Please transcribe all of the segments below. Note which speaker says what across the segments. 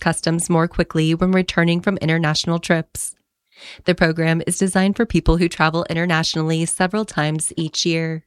Speaker 1: customs more quickly when returning from international trips. The program is designed for people who travel internationally several times each year.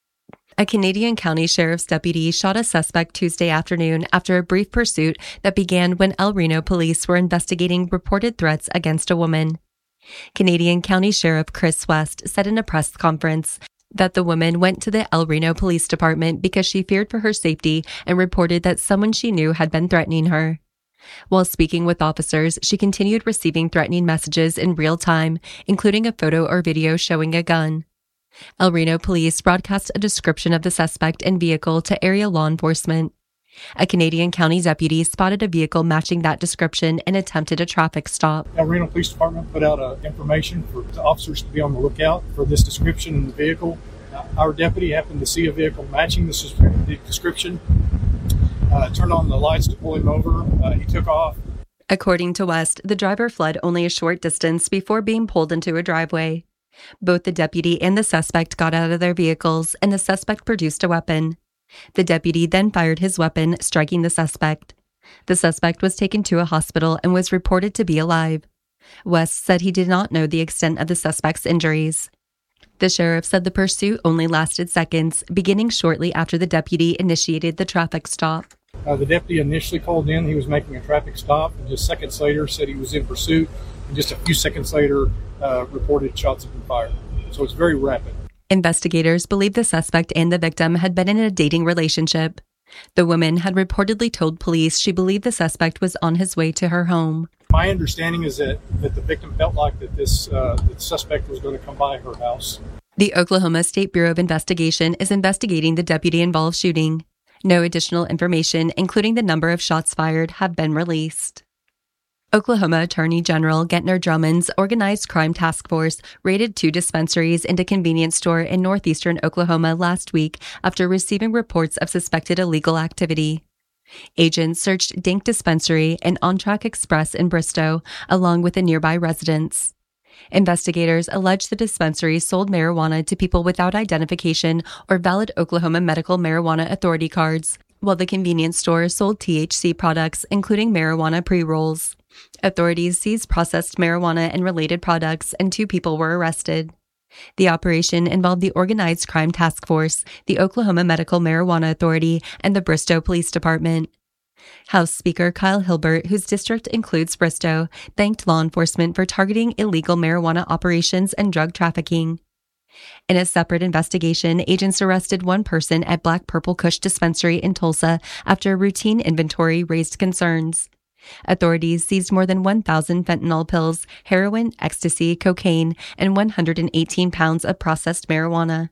Speaker 1: A Canadian County Sheriff's deputy shot a suspect Tuesday afternoon after a brief pursuit that began when El Reno police were investigating reported threats against a woman. Canadian County Sheriff Chris West said in a press conference that the woman went to the El Reno Police Department because she feared for her safety and reported that someone she knew had been threatening her. While speaking with officers, she continued receiving threatening messages in real time, including a photo or video showing a gun. El Reno police broadcast a description of the suspect and vehicle to area law enforcement. A Canadian County deputy spotted a vehicle matching that description and attempted a traffic stop.
Speaker 2: El Reno Police Department put out information for the officers to be on the lookout for this description in the vehicle. Our deputy happened to see a vehicle matching the description, turned on the lights to pull him over. He took off.
Speaker 1: According to West, the driver fled only a short distance before being pulled into a driveway. Both the deputy and the suspect got out of their vehicles, and the suspect produced a weapon. The deputy then fired his weapon, striking the suspect. The suspect was taken to a hospital and was reported to be alive. West said he did not know the extent of the suspect's injuries. The sheriff said the pursuit only lasted seconds, beginning shortly after the deputy initiated the traffic stop.
Speaker 2: The deputy initially called in. He was making a traffic stop, and just seconds later said he was in pursuit. And just a few seconds later, reported shots had been fired. So it's very rapid.
Speaker 1: Investigators believe the suspect and the victim had been in a dating relationship. The woman had reportedly told police she believed the suspect was on his way to her home.
Speaker 2: My understanding is that the victim felt like that the suspect was going to come by her house.
Speaker 1: The Oklahoma State Bureau of Investigation is investigating the deputy-involved shooting. No additional information, including the number of shots fired, have been released. Oklahoma Attorney General Gentner Drummond's Organized Crime Task Force raided 2 dispensaries and a convenience store in northeastern Oklahoma last week after receiving reports of suspected illegal activity. Agents searched Dink Dispensary and On Track Express in Bristow, along with a nearby residence. Investigators allege the dispensary sold marijuana to people without identification or valid Oklahoma Medical Marijuana Authority cards, while the convenience store sold THC products, including marijuana pre-rolls. Authorities seized processed marijuana and related products, and 2 people were arrested. The operation involved the Organized Crime Task Force, the Oklahoma Medical Marijuana Authority, and the Bristow Police Department. House Speaker Kyle Hilbert, whose district includes Bristow, thanked law enforcement for targeting illegal marijuana operations and drug trafficking. In a separate investigation, agents arrested one person at Black Purple Kush Dispensary in Tulsa after a routine inventory raised concerns. Authorities seized more than 1,000 fentanyl pills, heroin, ecstasy, cocaine, and 118 pounds of processed marijuana.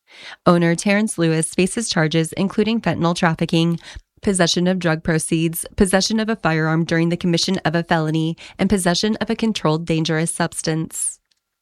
Speaker 1: Owner Terrence Lewis faces charges including fentanyl trafficking, possession of drug proceeds, possession of a firearm during the commission of a felony, and possession of a controlled dangerous substance.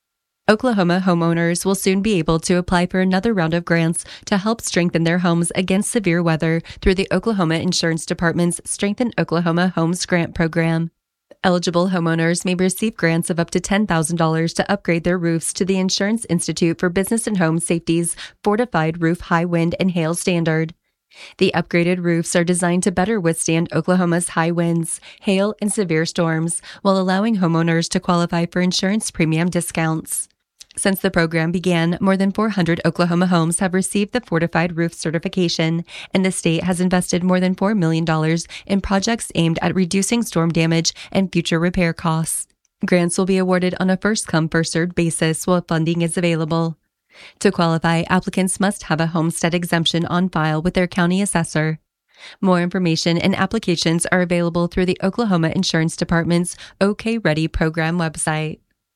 Speaker 1: Oklahoma homeowners will soon be able to apply for another round of grants to help strengthen their homes against severe weather through the Oklahoma Insurance Department's Strengthen Oklahoma Homes Grant Program. Eligible homeowners may receive grants of up to $10,000 to upgrade their roofs to the Insurance Institute for Business and Home Safety's Fortified Roof High Wind and Hail Standard. The upgraded roofs are designed to better withstand Oklahoma's high winds, hail, and severe storms, while allowing homeowners to qualify for insurance premium discounts. Since the program began, more than 400 Oklahoma homes have received the Fortified Roof certification, and the state has invested more than $4 million in projects aimed at reducing storm damage and future repair costs. Grants will be awarded on a first-come, first-served basis while funding is available. To qualify, applicants must have a homestead exemption on file with their county assessor. More information and applications are available through the Oklahoma Insurance Department's OK Ready program website.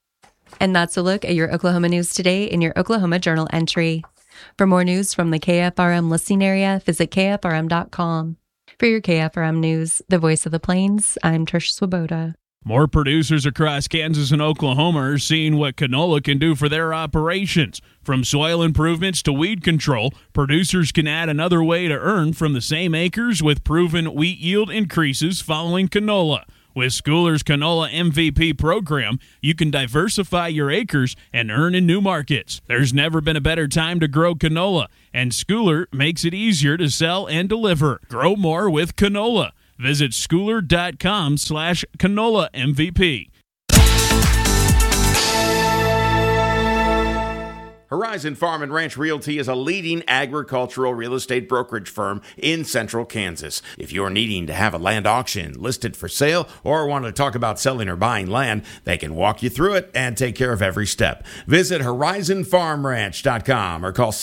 Speaker 1: And that's a look at your Oklahoma news today in your Oklahoma Journal entry. For more news from the KFRM listening area, visit KFRM.com. For your KFRM news, the voice of the Plains, I'm Trish Swoboda.
Speaker 3: More producers across Kansas and Oklahoma are seeing what canola can do for their operations. From soil improvements to weed control, producers can add another way to earn from the same acres with proven wheat yield increases following canola. With Schooler's Canola MVP program, you can diversify your acres and earn in new markets. There's never been a better time to grow canola, and Schooler makes it easier to sell and deliver. Grow more with canola. Visit schooler.com/canola MVP.
Speaker 4: Horizon Farm and Ranch Realty is a leading agricultural real estate brokerage firm in central Kansas. If you're needing to have a land auction listed for sale or want to talk about selling or buying land, they can walk you through it and take care of every step. Visit horizonfarmranch.com or call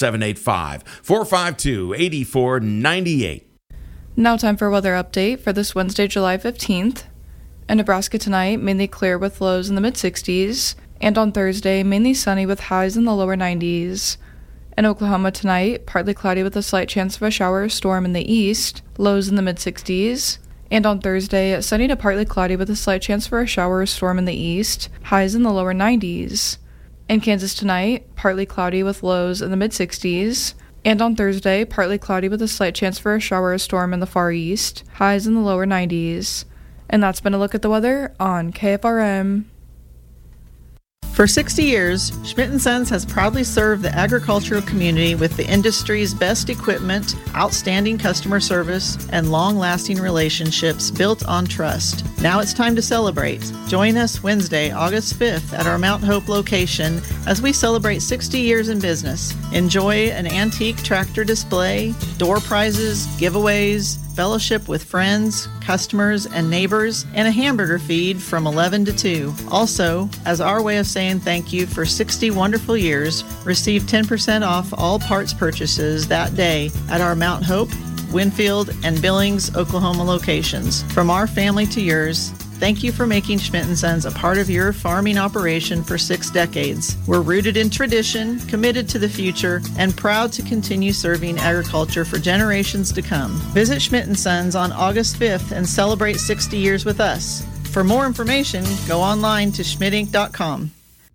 Speaker 4: 785-452-8498.
Speaker 5: Now time for a weather update for this Wednesday, July 15th. In Nebraska tonight, mainly clear with lows in the mid-60s. And on Thursday, mainly sunny with highs in the lower 90s. In Oklahoma tonight, partly cloudy with a slight chance of a shower or storm in the east, lows in the mid-60s. And on Thursday, sunny to partly cloudy with a slight chance for a shower or storm in the east, highs in the lower 90s. In Kansas tonight, partly cloudy with lows in the mid-60s. And on Thursday, partly cloudy with a slight chance for a shower or storm in the far east, highs in the lower 90s. And that's been a look at the weather on KFRM.
Speaker 6: For 60 years, Schmidt & Sons has proudly served the agricultural community with the industry's best equipment, outstanding customer service, and long-lasting relationships built on trust. Now it's time to celebrate. Join us Wednesday, August 5th at our Mount Hope location as we celebrate 60 years in business. Enjoy an antique tractor display, door prizes, giveaways, fellowship with friends, customers, and neighbors, and a hamburger feed from 11 to 2. Also, as our way of saying thank you for 60 wonderful years, receive 10% off all parts purchases that day at our Mount Hope, Winfield, and Billings, Oklahoma locations. From our family to yours, thank you for making Schmidt & Sons a part of your farming operation for 6 decades. We're rooted in tradition, committed to the future, and proud to continue serving agriculture for generations to come. Visit Schmidt & Sons on August 5th and celebrate 60 years with us. For more information, go online to schmidtinc.com.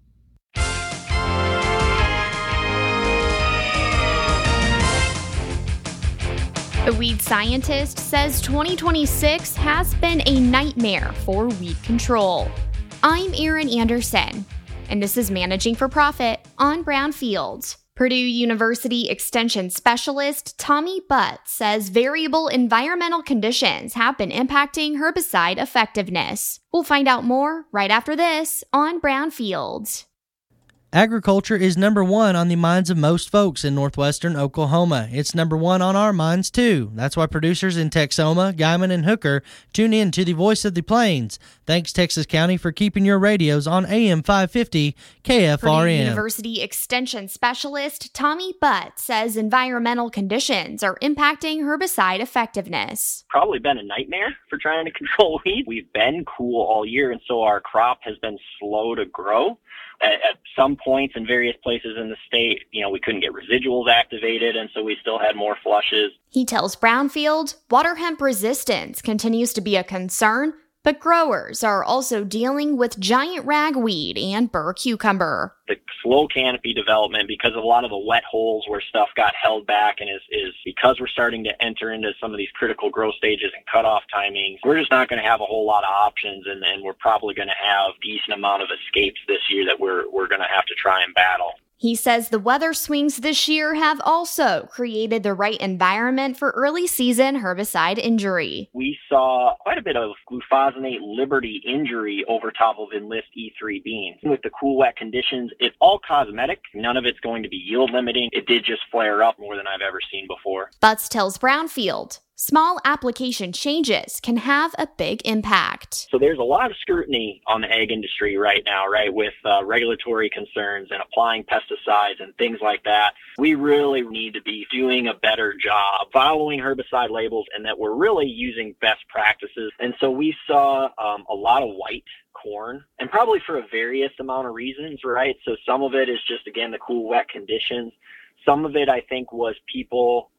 Speaker 7: The weed scientist says 2026 has been a nightmare for weed control. I'm Erin Anderson, and this is Managing for Profit on Brownfield. Purdue University Extension Specialist Tommy Butt says variable environmental conditions have been impacting herbicide effectiveness. We'll find out more right after this on Brownfield.
Speaker 8: Agriculture is number one on the minds of most folks in northwestern Oklahoma. It's number one on our minds, too. That's why producers in Texoma, Guymon, and Hooker tune in to the Voice of the Plains. Thanks, Texas County, for keeping your radios on AM 550 KFRN.
Speaker 7: Purdue University Extension Specialist Tommy Butt says environmental conditions are impacting herbicide effectiveness.
Speaker 9: Probably been a nightmare for trying to control weed. We've been cool all year, and so our crop has been slow to grow. At some points in various places in the state, we couldn't get residuals activated, and so we still had more flushes.
Speaker 7: He tells Brownfield water hemp resistance continues to be a concern, but growers are also dealing with giant ragweed and burr cucumber.
Speaker 9: The slow canopy development, because of a lot of the wet holes where stuff got held back, and is because we're starting to enter into some of these critical growth stages and cutoff timings, we're just not going to have a whole lot of options, and we're probably going to have a decent amount of escapes this year that we're going to have to try and battle.
Speaker 7: He says the weather swings this year have also created the right environment for early season herbicide injury.
Speaker 9: We saw quite a bit of glufosinate Liberty injury over top of Enlist E3 beans. With the cool, wet conditions, it's all cosmetic. None of it's going to be yield limiting. It did just flare up more than I've ever seen before.
Speaker 7: Butts tells Brownfield small application changes can have a big impact.
Speaker 9: So there's a lot of scrutiny on the ag industry right now, right, with regulatory concerns and applying pesticides and things like that. We really need to be doing a better job following herbicide labels, and that we're really using best practices. And so we saw a lot of white corn, and probably for a various amount of reasons, right? So some of it is just, again, the cool, wet conditions. Some of it, I think, was people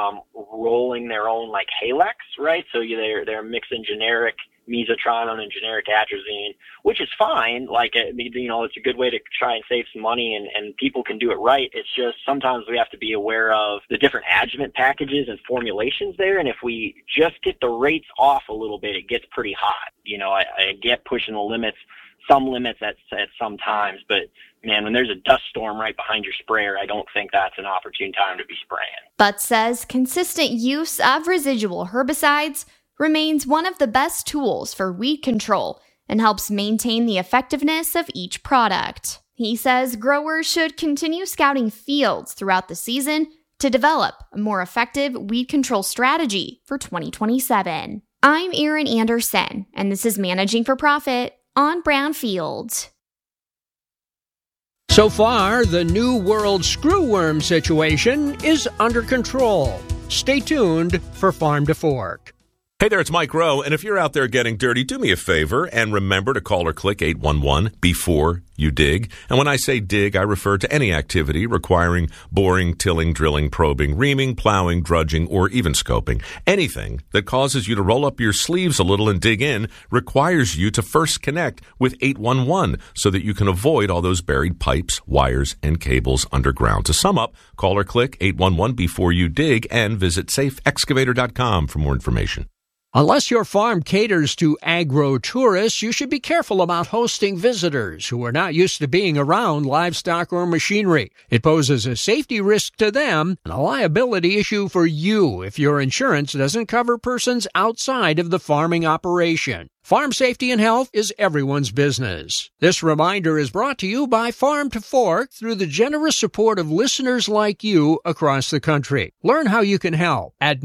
Speaker 9: rolling their own like Halex, right? So they're mixing generic mesotrione and generic atrazine, which is fine. Like, it's a good way to try and save some money, and people can do it right. It's just sometimes we have to be aware of the different adjuvant packages and formulations there. And if we just get the rates off a little bit, it gets pretty hot. I get pushing the limits, some limits at some times, but man, when there's a dust storm right behind your sprayer, I don't think that's an opportune time to be spraying.
Speaker 7: But says consistent use of residual herbicides remains one of the best tools for weed control and helps maintain the effectiveness of each product. He says growers should continue scouting fields throughout the season to develop a more effective weed control strategy for 2027. I'm Erin Anderson, and this is Managing for Profit on Brownfield.
Speaker 10: So far, the New World screwworm situation is under control. Stay tuned for Farm to Fork.
Speaker 11: Hey there, it's Mike Rowe, and if you're out there getting dirty, do me a favor and remember to call or click 811 before you dig. And when I say dig, I refer to any activity requiring boring, tilling, drilling, probing, reaming, plowing, drudging, or even scoping. Anything that causes you to roll up your sleeves a little and dig in requires you to first connect with 811 so that you can avoid all those buried pipes, wires, and cables underground. To sum up, call or click 811 before you dig and visit safeexcavator.com for more information.
Speaker 10: Unless your farm caters to agro-tourists, you should be careful about hosting visitors who are not used to being around livestock or machinery. It poses a safety risk to them and a liability issue for you if your insurance doesn't cover persons outside of the farming operation. Farm safety and health is everyone's business. This reminder is brought to you by Farm to Fork through the generous support of listeners like you across the country. Learn how you can help at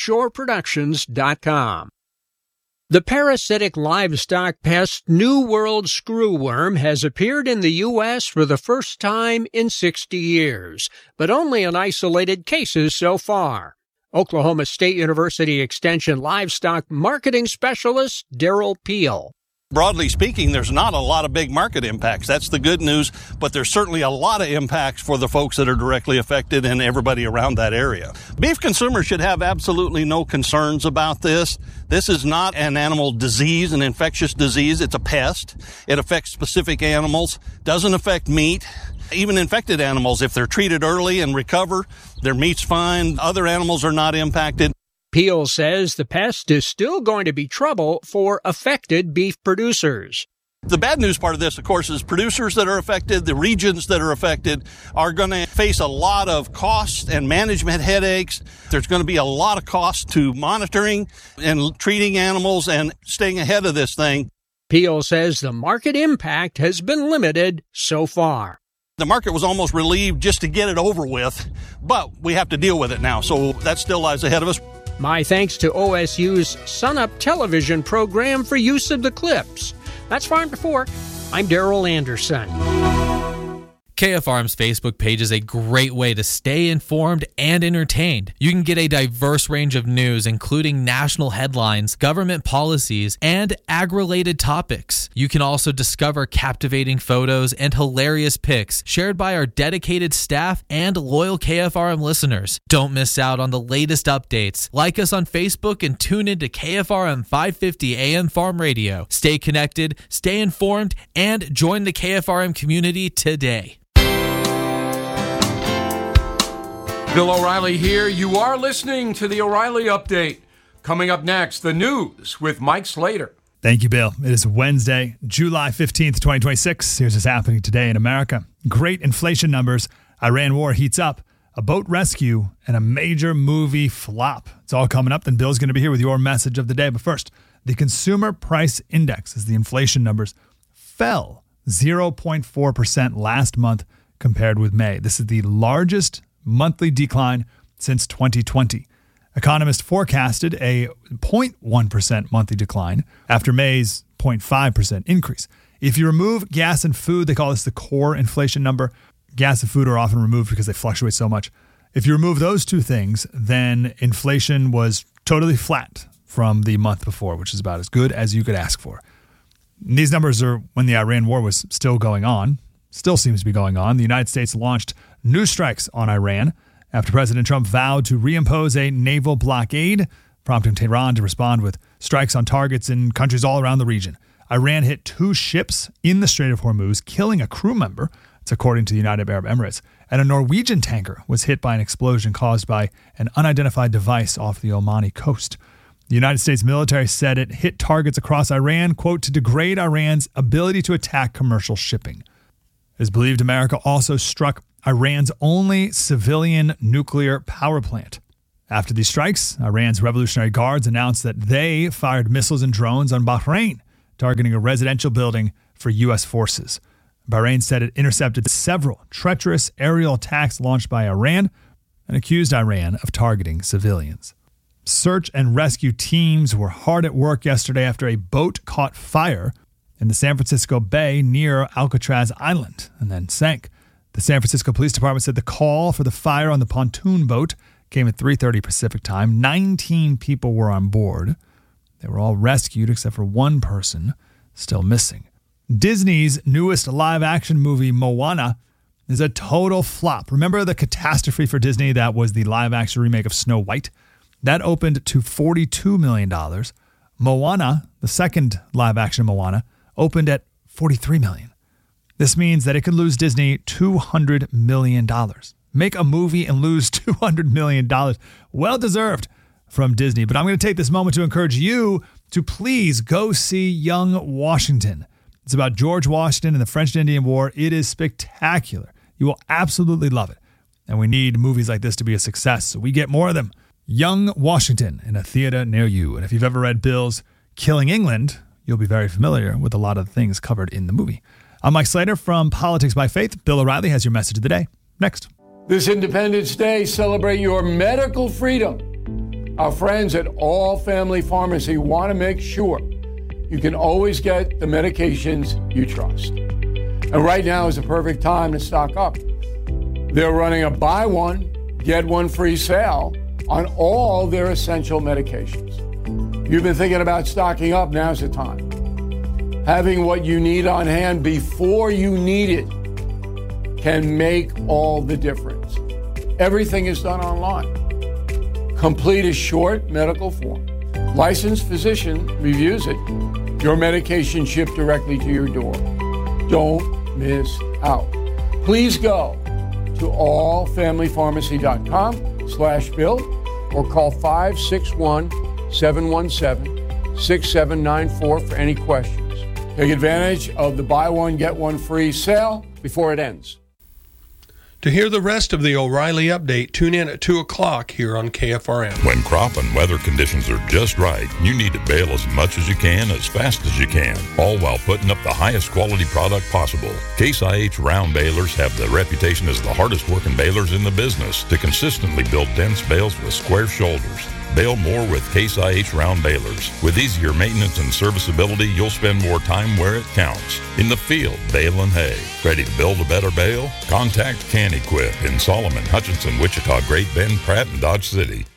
Speaker 10: NorthshoreProductions.com. The parasitic livestock pest New World screwworm has appeared in the U.S. for the first time in 60 years, but only in isolated cases so far. Oklahoma State University Extension livestock marketing specialist Daryl Peel.
Speaker 12: Broadly speaking, there's not a lot of big market impacts. That's the good news, but there's certainly a lot of impacts for the folks that are directly affected and everybody around that area. Beef consumers should have absolutely no concerns about this. This is not an animal disease, an infectious disease. It's a pest. It affects specific animals, doesn't affect meat. Even infected animals, if they're treated early and recover, their meat's fine. Other animals are not impacted.
Speaker 10: Peel says the pest is still going to be trouble for affected beef producers.
Speaker 12: The bad news part of this, of course, is producers that are affected, the regions that are affected, are going to face a lot of costs and management headaches. There's going to be a lot of cost to monitoring and treating animals and staying ahead of this thing.
Speaker 10: Peel says the market impact has been limited so far.
Speaker 12: The market was almost relieved just to get it over with, but we have to deal with it now, so that still lies ahead of us.
Speaker 10: My thanks to OSU's Sunup television program for use of the clips. That's Farm to Fork. I'm Daryl Anderson.
Speaker 13: KFRM's Facebook page is a great way to stay informed and entertained. You can get a diverse range of news, including national headlines, government policies, and ag-related topics. You can also discover captivating photos and hilarious pics shared by our dedicated staff and loyal KFRM listeners. Don't miss out on the latest updates. Like us on Facebook and tune into KFRM 550 AM Farm Radio. Stay connected, stay informed, and join the KFRM community today.
Speaker 14: Bill O'Reilly here. You are listening to the O'Reilly Update. Coming up next, the news with Mike Slater.
Speaker 15: Thank you, Bill. It is Wednesday, July 15th, 2026. Here's what's happening today in America. Great inflation numbers. Iran war heats up. A boat rescue and a major movie flop. It's all coming up. Then Bill's going to be here with your message of the day. But first, the Consumer Price Index, as the inflation numbers, fell 0.4% last month compared with May. This is the largest monthly decline since 2020. Economists forecasted a 0.1% monthly decline after May's 0.5% increase. If you remove gas and food, they call this the core inflation number. Gas and food are often removed because they fluctuate so much. If you remove those two things, then inflation was totally flat from the month before, which is about as good as you could ask for. And these numbers are when the Iran war was still going on. Still seems to be going on. The United States launched new strikes on Iran after President Trump vowed to reimpose a naval blockade, prompting Tehran to respond with strikes on targets in countries all around the region. Iran hit 2 ships in the Strait of Hormuz, killing a crew member. It's according to the United Arab Emirates. And a Norwegian tanker was hit by an explosion caused by an unidentified device off the Omani coast. The United States military said it hit targets across Iran, quote, to degrade Iran's ability to attack commercial shipping. It is believed America also struck Iran's only civilian nuclear power plant. After these strikes, Iran's Revolutionary Guards announced that they fired missiles and drones on Bahrain, targeting a residential building for U.S. forces. Bahrain said it intercepted several treacherous aerial attacks launched by Iran and accused Iran of targeting civilians. Search and rescue teams were hard at work yesterday after a boat caught fire in the San Francisco Bay near Alcatraz Island and then sank. The San Francisco Police Department said the call for the fire on the pontoon boat came at 3:30 Pacific time. 19 people were on board. They were all rescued except for one person still missing. Disney's newest live-action movie, Moana, is a total flop. Remember the catastrophe for Disney that was the live-action remake of Snow White? That opened to $42 million. Moana, the second live-action Moana, opened at $43 million. This means that it could lose Disney $200 million. Make a movie and lose $200 million. Well deserved from Disney. But I'm going to take this moment to encourage you to please go see Young Washington. It's about George Washington and the French and Indian War. It is spectacular. You will absolutely love it. And we need movies like this to be a success, so we get more of them. Young Washington in a theater near you. And if you've ever read Bill's Killing England, you'll be very familiar with a lot of the things covered in the movie. I'm Mike Slater from Politics by Faith. Bill O'Reilly has your message of the day. Next.
Speaker 14: This Independence Day, celebrate your medical freedom. Our friends at All Family Pharmacy want to make sure you can always get the medications you trust. And right now is the perfect time to stock up. They're running a buy one, get one free sale on all their essential medications. You've been thinking about stocking up, now's the time. Having what you need on hand before you need it can make all the difference. Everything is done online. Complete a short medical form. Licensed physician reviews it. Your medication shipped directly to your door. Don't miss out. Please go to allfamilypharmacy.com/Bill or call 561-717-6794 for any questions. Take advantage of the buy one, get one free sale before it ends.
Speaker 16: To hear the rest of the O'Reilly Update, tune in at 2 o'clock here on KFRM.
Speaker 17: When crop and weather conditions are just right, you need to bale as much as you can, as fast as you can, all while putting up the highest quality product possible. Case IH round balers have the reputation as the hardest working balers in the business to consistently build dense bales with square shoulders. Bale more with Case IH round balers. With easier maintenance and serviceability, you'll spend more time where it counts. In the field, baling hay. Ready to build a better bale? Contact Can Equip in Solomon, Hutchinson, Wichita, Great Bend, Pratt, and Dodge City.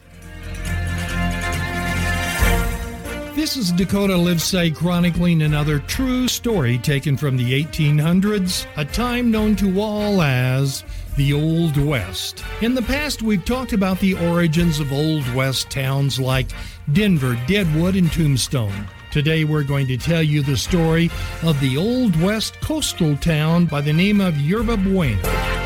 Speaker 18: This is Dakota Livesay chronicling another true story taken from the 1800s, a time known to all as the Old West. In the past, we've talked about the origins of Old West towns like Denver, Deadwood, and Tombstone. Today, we're going to tell you the story of the Old West coastal town by the name of Yerba Buena.